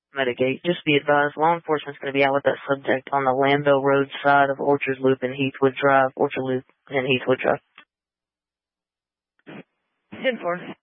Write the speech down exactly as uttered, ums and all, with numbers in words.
mitigate. Just be advised, law enforcement's going to be out with that subject on the Lambville Road side of Orchard Loop and Heathwood Drive. Orchard Loop and Heathwood Drive. ten four.